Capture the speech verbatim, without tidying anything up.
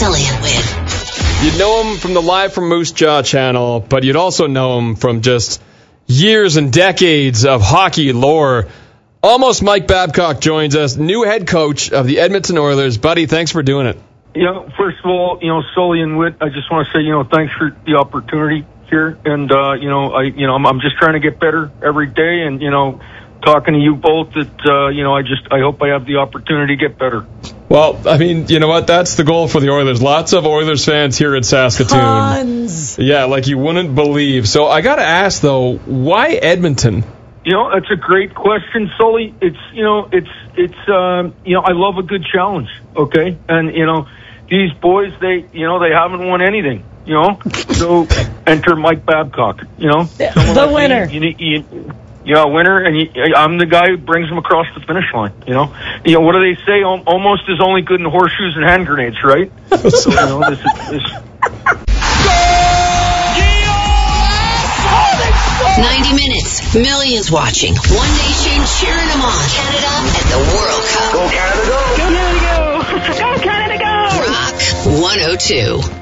Sully and Win. You'd know him from the Live from Moose Jaw channel, but you'd also know him from just years and decades of hockey lore. Almost Mike Babcock joins us, new head coach of the Edmonton Oilers. Buddy, thanks for doing it. You know, first of all, you know, Sully and Wit, I just want to say, you know, thanks for the opportunity here. And, uh, you know, I, you know, I'm, I'm just trying to get better every day. And, you know, talking to you both, that, uh, you know, I just, I hope I have the opportunity to get better. Well, I mean, you know what? That's the goal for the Oilers. Lots of Oilers fans here in Saskatoon. Tons. Yeah, like you wouldn't believe. So I got to ask, though, why Edmonton? You know, that's a great question, Sully. It's, you know, it's, it's, um, you know, I love a good challenge, okay? And, you know, these boys, they, you know, they haven't won anything, you know? So enter Mike Babcock, you know? The winner. You, you, you, yeah, winner, and you, I'm the guy who brings them across the finish line, you know? You know, what do they say? Almost is only good in horseshoes and hand grenades, right? So, you know, this is... This, ninety minutes, millions watching, one nation cheering them on. Canada and the World Cup. Go Canada, go! Go Canada, go! Go Canada, go! Rock one oh two.